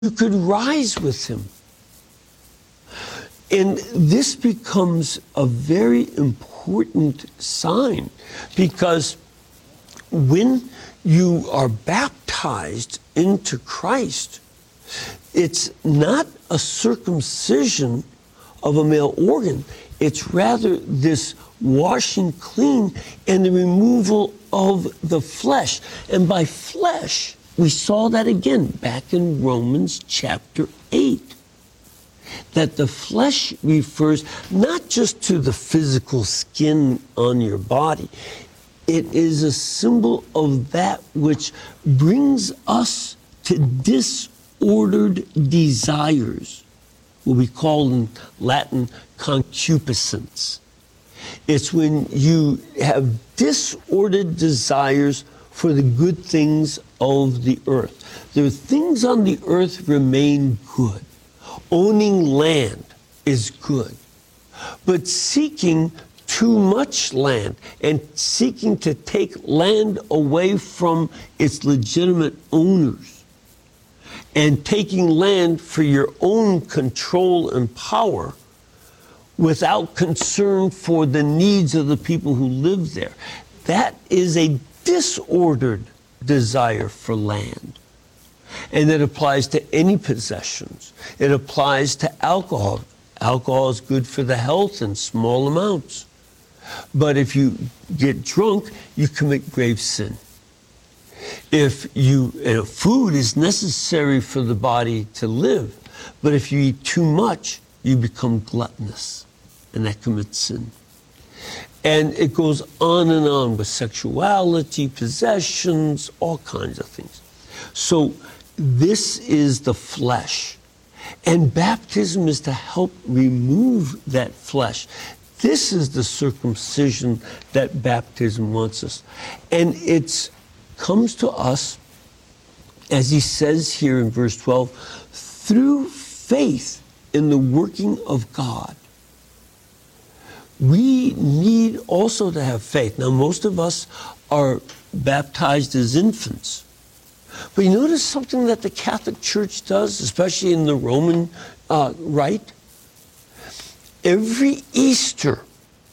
you could rise with him. And this becomes a very important sign, because when you are baptized into Christ, it's not a circumcision of a male organ. It's rather this washing clean and the removal of the flesh. And by flesh, we saw that again back in Romans chapter 8. That the flesh refers not just to the physical skin on your body. It is a symbol of that which brings us to disordered desires, what we call in Latin concupiscence. It's when you have disordered desires for the good things of the earth. The things on the earth remain good. Owning land is good. But seeking too much land and seeking to take land away from its legitimate owners and taking land for your own control and power without concern for the needs of the people who live there, that is a disordered desire for land. And it applies to any possessions. It applies to alcohol. Alcohol is good for the health in small amounts. But if you get drunk, you commit grave sin. Food is necessary for the body to live, but if you eat too much, you become gluttonous, and that commits sin. And it goes on and on with sexuality, possessions, all kinds of things. So this is the flesh. And baptism is to help remove that flesh. This is the circumcision that baptism wants us. And it comes to us, as he says here in verse 12, through faith in the working of God. We need also to have faith. Now, most of us are baptized as infants. But you notice something that the Catholic Church does, especially in the Roman rite? Every Easter,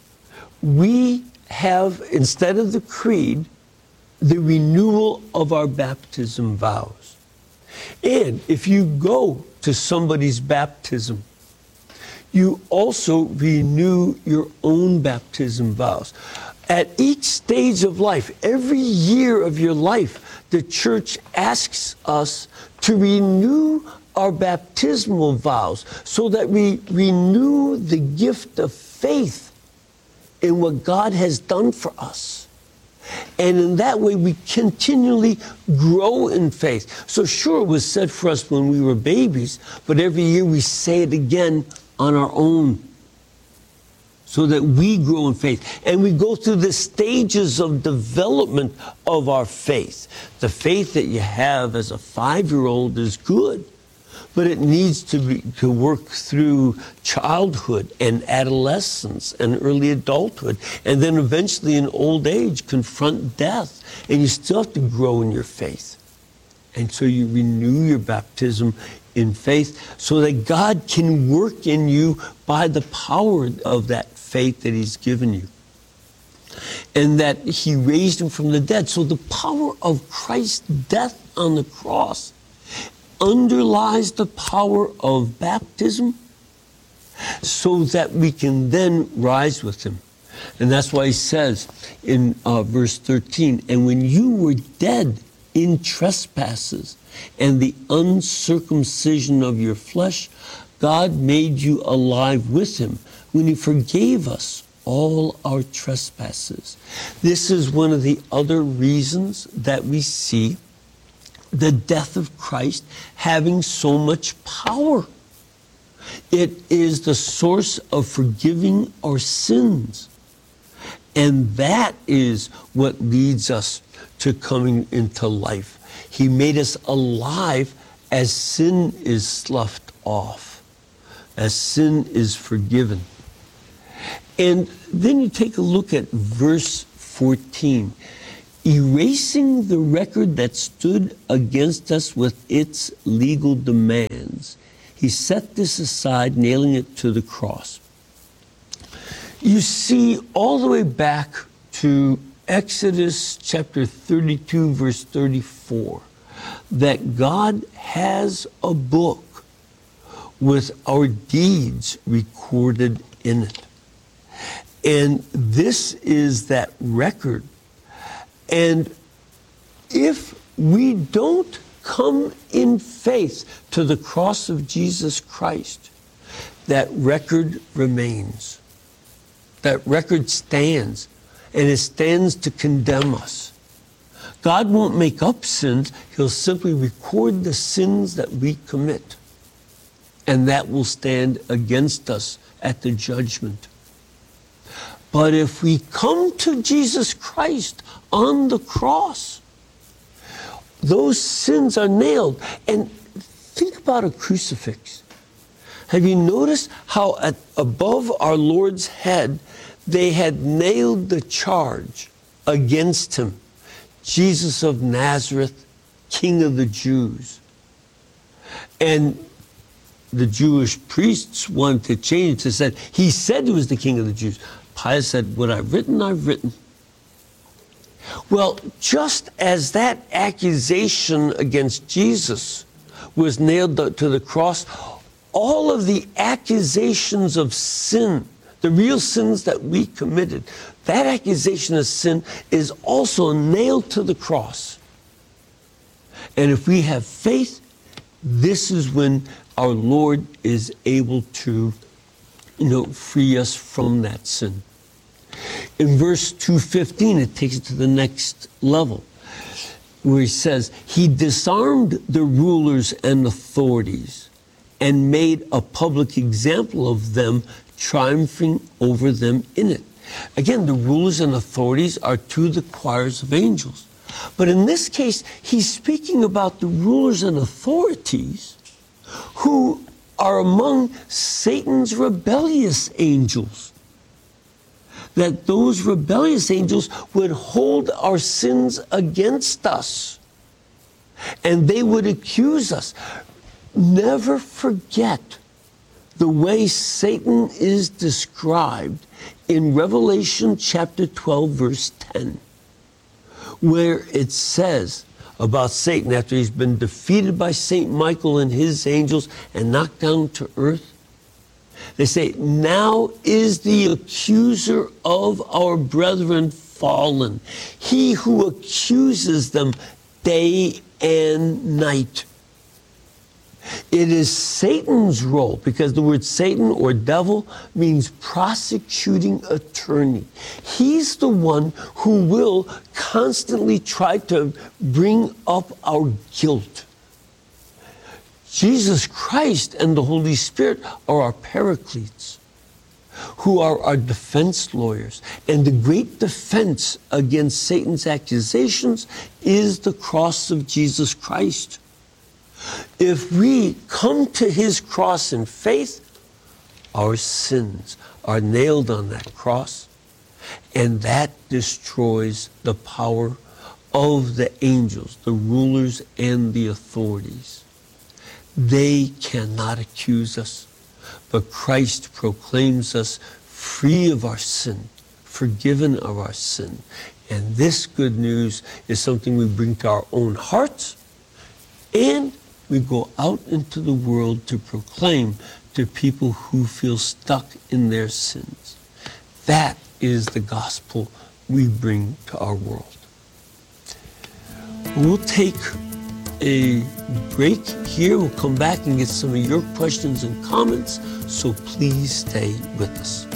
we have, instead of the creed, the renewal of our baptism vows. And if you go to somebody's baptism, you also renew your own baptism vows. At each stage of life, every year of your life, the church asks us to renew our baptismal vows so that we renew the gift of faith in what God has done for us. And in that way, we continually grow in faith. So sure, it was said for us when we were babies, but every year we say it again on our own so that we grow in faith. And we go through the stages of development of our faith. The faith that you have as a 5-year-old is good, but it needs to work through childhood and adolescence and early adulthood, and then eventually in old age confront death. And you still have to grow in your faith. And so you renew your baptism in faith so that God can work in you by the power of that faith that he's given you. And that he raised him from the dead. So the power of Christ's death on the cross underlies the power of baptism so that we can then rise with him. And that's why he says in verse 13, and when you were dead in trespasses and the uncircumcision of your flesh, God made you alive with him when he forgave us all our trespasses. This is one of the other reasons that we see the death of Christ having so much power. It is the source of forgiving our sins. And that is what leads us to coming into life. He made us alive as sin is sloughed off, as sin is forgiven. And then you take a look at verse 14. erasing the record that stood against us with its legal demands. He set this aside, nailing it to the cross. You see all the way back to Exodus chapter 32, verse 34, that God has a book with our deeds recorded in it. And this is that record. And if we don't come in faith to the cross of Jesus Christ, that record remains. That record stands, and it stands to condemn us. God won't make up sins. He'll simply record the sins that we commit, and that will stand against us at the judgment. But if we come to Jesus Christ on the cross, those sins are nailed. And think about a crucifix. Have you noticed how above our Lord's head, they had nailed the charge against him? Jesus of Nazareth, King of the Jews. And the Jewish priests wanted to change it. Said he said he was the King of the Jews. Pilate said, what I've written, I've written. Well, just as that accusation against Jesus was nailed to the cross, all of the accusations of sin, the real sins that we committed, that accusation of sin is also nailed to the cross. And if we have faith, this is when our Lord is able to, free us from that sin. In verse 2:15, it takes it to the next level, where he says, he disarmed the rulers and authorities and made a public example of them, triumphing over them in it. Again, the rulers and authorities are two of the choirs of angels. But in this case, he's speaking about the rulers and authorities who are among Satan's rebellious angels. That those rebellious angels would hold our sins against us, and they would accuse us. Never forget the way Satan is described in Revelation chapter 12, verse 10, where it says about Satan, after he's been defeated by Saint Michael and his angels and knocked down to earth, they say, now is the accuser of our brethren fallen, he who accuses them day and night. It is Satan's role, because the word Satan or devil means prosecuting attorney. He's the one who will constantly try to bring up our guilt. Jesus Christ and the Holy Spirit are our paracletes, who are our defense lawyers. And the great defense against Satan's accusations is the cross of Jesus Christ. If we come to his cross in faith, our sins are nailed on that cross, and that destroys the power of the angels, the rulers and the authorities. They cannot accuse us, but Christ proclaims us free of our sin, forgiven of our sin. And this good news is something we bring to our own hearts, and we go out into the world to proclaim to people who feel stuck in their sins. That is the gospel we bring to our world. We'll take a break here. We'll come back and get some of your questions and comments, so please stay with us.